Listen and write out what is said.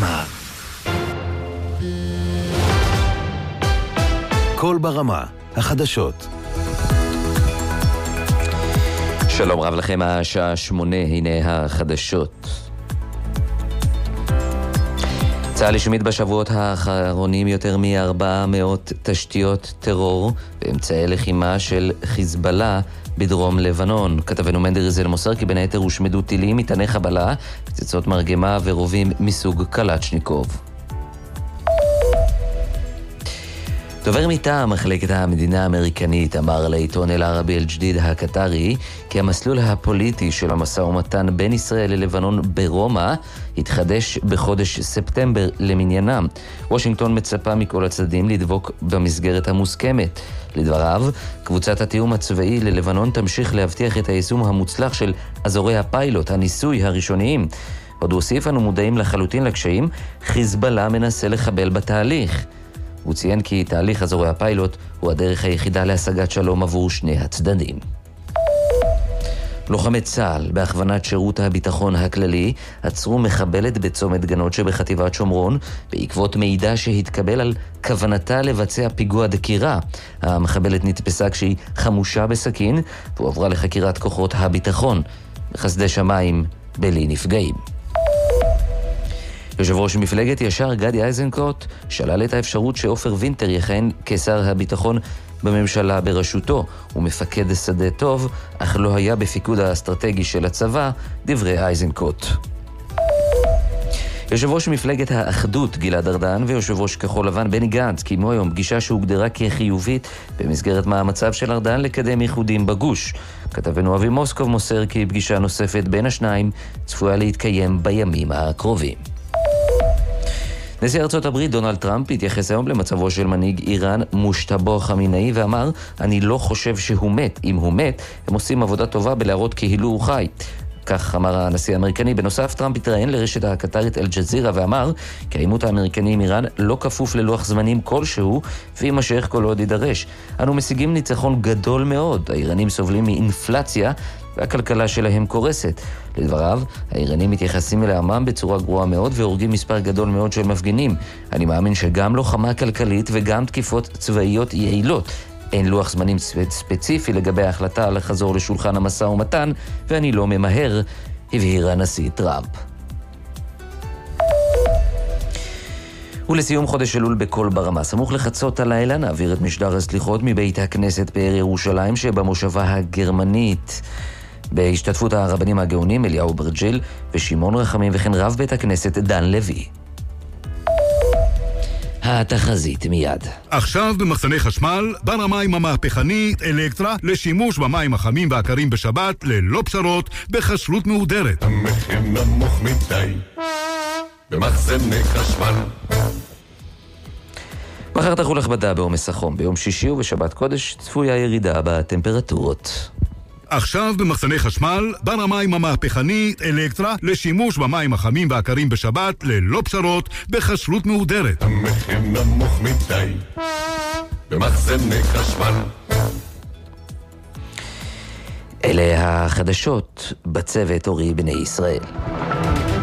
ברמה. קול ברמה, החדשות. שלום רב לכם, השעה 8, הנה החדשות. צה"ל השמיד בשבועות האחרונים יותר מ-400 תשתיות טרור באמצעי לחימה של חיזבאללה בדרום לבנון. כתבנו מנדריזל מוסר כי בין היתר הושמדו טילים, מטעני חבלה, פצצות מרגמה ורובים מסוג קלצ'ניקוב. דובר מטעם מחלקת המדינה האמריקנית אמר לעיתון אל-ערבי אל-ג'דיד הקטרי כי המסלול הפוליטי של המשא ומתן בין ישראל ללבנון ברומא התחדש בחודש ספטמבר למניינם. וושינגטון מצפה מכל הצדדים לדבוק במסגרת המוסכמת. לדבריו, קבוצת התיאום הצבאי ללבנון תמשיך להבטיח את היישום המוצלח של אזורי הפיילוט, הניסוי הראשוניים. עוד הוסיף, אנו מודעים לחלוטין לקשיים, חיזבאללה מנסה לחבל בתהליך. הוא ציין כי תהליך אזורי הפיילוט הוא הדרך היחידה להשגת שלום עבור שני הצדדים. לוחמי צה"ל בהכוונת שירות הביטחון הכללי עצרו מחבלת בצומת גנות שבחטיבת שומרון בעקבות מידע שהתקבל על כוונתה לבצע פיגוע דקירה. המחבלת נתפסה כשהיא חמושה בסכין והועברה לחקירת כוחות הביטחון. בחסדי שמיים בלי נפגעים. יושב ראש מפלגת ישר גדי איזנקוט שלל את האפשרות שעופר וינטר יכהן כשר הביטחון בממשלה בראשותו. הוא מפקד שדה טוב, אך לא היה בפיקוד האסטרטגי של הצבא, דברי איזנקוט. יושב ראש מפלגת האחדות גלעד ארדן ויושב ראש כחול לבן בני גנץ קיימו היום פגישה שהוגדרה כחיובית במסגרת מאמציו של ארדן לקדם איחודים בגוש. כתבנו אבי מוסקוב מוסר כי פגישה נוספת בין השניים צפויה להתקיים בימים הקרובים. נשיא ארצות הברית דונלד טראמפ התייחס היום למצבו של מנהיג איראן מושטבא חמינאי ואמר, אני לא חושב שהוא מת. אם הוא מת, הם עושים עבודה טובה בלהראות כאילו הוא חי. כך אמר הנשיא האמריקני. בנוסף, טראמפ התראיין לרשת הקטרית אל-ג'זירה ואמר כי העימות האמריקני עם איראן לא כפוף ללוח זמנים כלשהו וימשך כל עוד יידרש. אנו משיגים ניצחון גדול מאוד. האיראנים סובלים מאינפלציה והכלכלה שלהם קורסת. לדבריו, האיראנים מתייחסים אל העמם בצורה גרועה מאוד והורגים מספר גדול מאוד של מפגינים. אני מאמין שגם לוחמה כלכלית וגם תקיפות צבאיות יעילות. אין לוח זמנים ספציפי לגבי ההחלטה לחזור לשולחן המשא ומתן, ואני לא ממהר, הבהיר הנשיא טראמפ. ולסיום חודש אלול בכל ברמה, סמוך לחצות הלילה נעביר את משדר הסליחות מבית הכנסת פאר ירושלים שבמושבה הגרמנית, בהשתתפות הרבנים הגאונים אליהו ברג'ל ושמעון רחמים וכן רב בית הכנסת דן לוי. התחזית מיד. עכשיו במחסני חשמל, בר המים המהפכנית אלקטרה לשימוש במים החמים והקרים בשבת ללא פשרות בכשרות מהודרת. המחיר נמוך מדי במחסני חשמל. מחר תחול הכבדה בעומס החום. ביום שישי ובשבת קודש צפויה ירידה בטמפרטורות. עכשיו במחסני חשמל, בר המים המהפכנית אלקטרה לשימוש במים החמים והקרים בשבת ללא פשרות בכשרות מהודרת. המחיר נמוך מדי במחסני חשמל. אלה החדשות בצוות אורי בני ישראל.